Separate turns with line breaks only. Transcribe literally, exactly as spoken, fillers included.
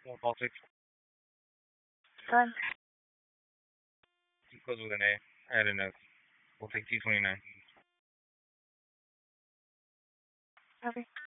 Baltic.
Fun.
Close with an A. I had a note. We'll take T twenty-nine.
Copy.